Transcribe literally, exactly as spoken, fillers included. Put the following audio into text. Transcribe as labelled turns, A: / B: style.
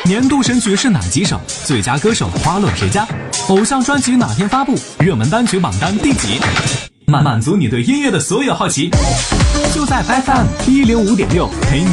A: 年度神曲是哪几首？最佳歌手花落谁家？偶像专辑哪天发布？热门单曲榜单第几？满满足你对音乐的所有好奇，就在 F M 一零五点六陪你